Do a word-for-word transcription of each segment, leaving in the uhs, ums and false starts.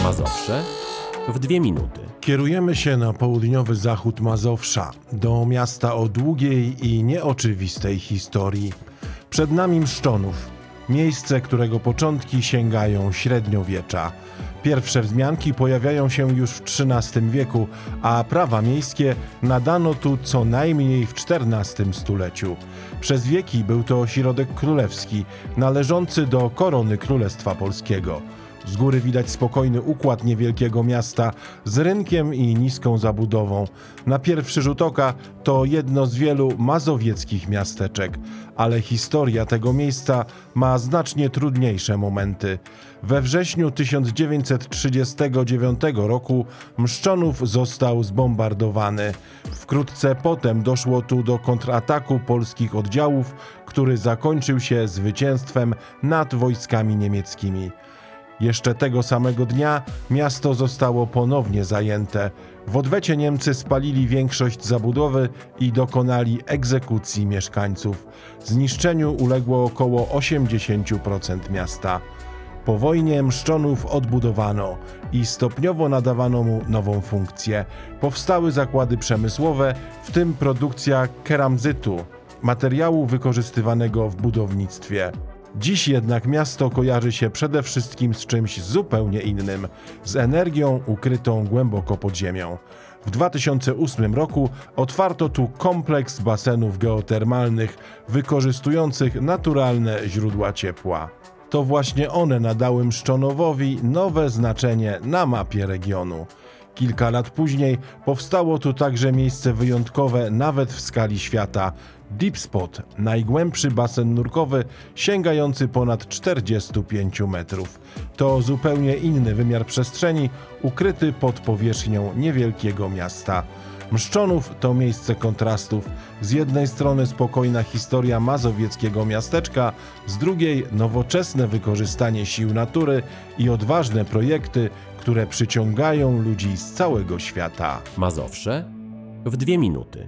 Mazowsze w dwie minuty. Kierujemy się na południowy zachód Mazowsza, do miasta o długiej i nieoczywistej historii. Przed nami Mszczonów, miejsce, którego początki sięgają średniowiecza. Pierwsze wzmianki pojawiają się już w trzynastym wieku, a prawa miejskie nadano tu co najmniej w czternastym stuleciu. Przez wieki był to ośrodek królewski, należący do korony Królestwa Polskiego. Z góry widać spokojny układ niewielkiego miasta z rynkiem i niską zabudową. Na pierwszy rzut oka to jedno z wielu mazowieckich miasteczek, ale historia tego miejsca ma znacznie trudniejsze momenty. We wrześniu tysiąc dziewięćset trzydziestego dziewiątego roku Mszczonów został zbombardowany. Wkrótce potem doszło tu do kontrataku polskich oddziałów, który zakończył się zwycięstwem nad wojskami niemieckimi. Jeszcze tego samego dnia miasto zostało ponownie zajęte. W odwecie Niemcy spalili większość zabudowy i dokonali egzekucji mieszkańców. Zniszczeniu uległo około osiemdziesiąt procent miasta. Po wojnie Mszczonów odbudowano i stopniowo nadawano mu nową funkcję. Powstały zakłady przemysłowe, w tym produkcja keramzytu, materiału wykorzystywanego w budownictwie. Dziś jednak miasto kojarzy się przede wszystkim z czymś zupełnie innym, z energią ukrytą głęboko pod ziemią. W dwa tysiące ósmym roku otwarto tu kompleks basenów geotermalnych wykorzystujących naturalne źródła ciepła. To właśnie one nadały Mszczonowowi nowe znaczenie na mapie regionu. Kilka lat później powstało tu także miejsce wyjątkowe nawet w skali świata. Deep Spot, najgłębszy basen nurkowy sięgający ponad czterdzieści pięć metrów. To zupełnie inny wymiar przestrzeni ukryty pod powierzchnią niewielkiego miasta. Mszczonów to miejsce kontrastów. Z jednej strony spokojna historia mazowieckiego miasteczka, z drugiej nowoczesne wykorzystanie sił natury i odważne projekty, które przyciągają ludzi z całego świata. Mazowsze w dwie minuty.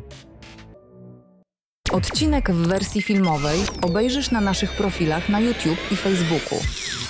Odcinek w wersji filmowej obejrzysz na naszych profilach na YouTube i Facebooku.